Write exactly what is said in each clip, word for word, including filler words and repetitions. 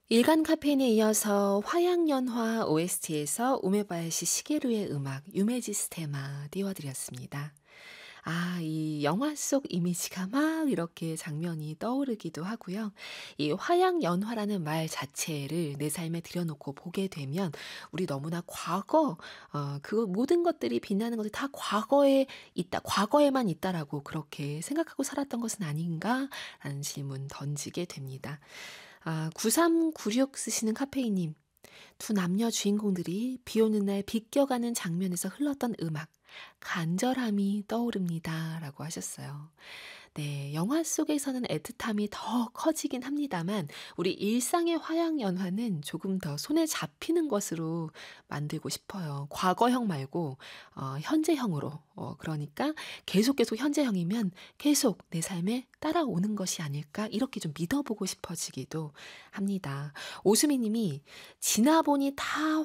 일간 카페인에 이어서 화양연화 오에스티에서 우메바야시 시게루의 음악 유메지스 테마 띄워드렸습니다. 아, 이 영화 속 이미지가 막 이렇게 장면이 떠오르기도 하고요. 이 화양연화라는 말 자체를 내 삶에 들여놓고 보게 되면 우리 너무나 과거, 어, 그 모든 것들이 빛나는 것이 다 과거에 있다, 과거에만 있다라고 그렇게 생각하고 살았던 것은 아닌가라는 질문 던지게 됩니다. 아, 구삼구육 쓰시는 카페이님. 두 남녀 주인공들이 비 오는 날 비껴가는 장면에서 흘렀던 음악, 간절함이 떠오릅니다. 라고 하셨어요. 네, 영화 속에서는 애틋함이 더 커지긴 합니다만, 우리 일상의 화양연화는 조금 더 손에 잡히는 것으로 만들고 싶어요. 과거형 말고, 어, 현재형으로. 어, 그러니까 계속 계속 현재형이면 계속 내 삶에 따라오는 것이 아닐까? 이렇게 좀 믿어보고 싶어지기도 합니다. 오수미 님이 지나보니 다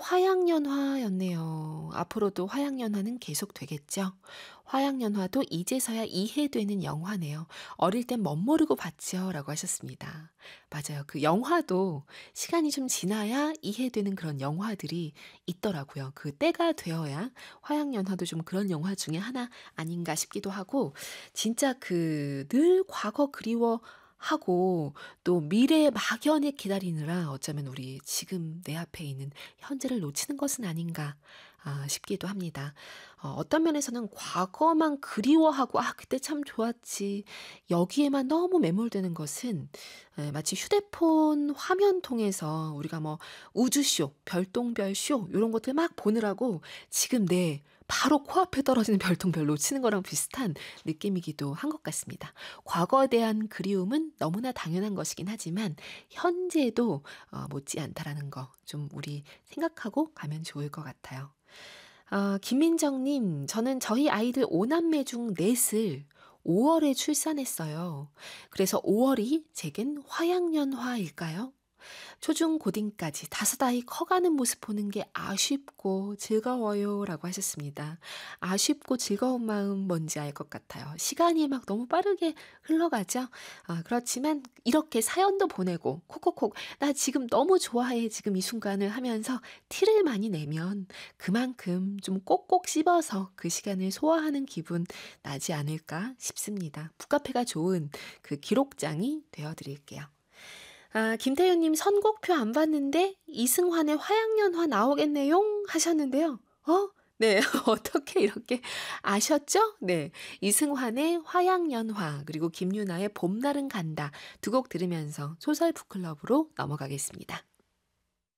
화양연화였네요. 앞으로도 화양연화는 계속 되겠죠? 화양연화도 이제서야 이해되는 영화네요. 어릴 땐 멋모르고 봤지요. 라고 하셨습니다. 맞아요. 그 영화도 시간이 좀 지나야 이해되는 그런 영화들이 있더라고요. 그 때가 되어야 화양연화도 좀 그런 영화 중에 하나 아닌가 싶기도 하고, 진짜 그 늘 과거 그리워 하고 또 미래의 막연히 기다리느라 어쩌면 우리 지금 내 앞에 있는 현재를 놓치는 것은 아닌가 아, 싶기도 합니다. 어, 어떤 면에서는 과거만 그리워하고 아 그때 참 좋았지 여기에만 너무 매몰되는 것은 에, 마치 휴대폰 화면 통해서 우리가 뭐 우주쇼, 별똥별쇼 이런 것들 막 보느라고 지금 내 바로 코앞에 떨어지는 별똥별 놓치는 거랑 비슷한 느낌이기도 한 것 같습니다. 과거에 대한 그리움은 너무나 당연한 것이긴 하지만 현재도 어, 못지않다라는 거 좀 우리 생각하고 가면 좋을 것 같아요. 어, 김민정님, 저는 저희 아이들 오남매 중 넷을 오월에 출산했어요. 그래서 오월이 제겐 화양연화일까요? 초중 고딩까지 다섯 아이 커가는 모습 보는 게 아쉽고 즐거워요. 라고 하셨습니다. 아쉽고 즐거운 마음 뭔지 알 것 같아요. 시간이 막 너무 빠르게 흘러가죠. 아, 그렇지만 이렇게 사연도 보내고 콕콕콕 나 지금 너무 좋아해 지금 이 순간을 하면서 티를 많이 내면 그만큼 좀 꼭꼭 씹어서 그 시간을 소화하는 기분 나지 않을까 싶습니다. 북카페가 좋은 그 기록장이 되어드릴게요. 아, 김태윤님 선곡표 안 봤는데 이승환의 화양연화 나오겠네요 하셨는데요. 어? 네, 어떻게 이렇게 아셨죠? 네, 이승환의 화양연화 그리고 김유나의 봄날은 간다 두 곡 들으면서 소설 북클럽으로 넘어가겠습니다.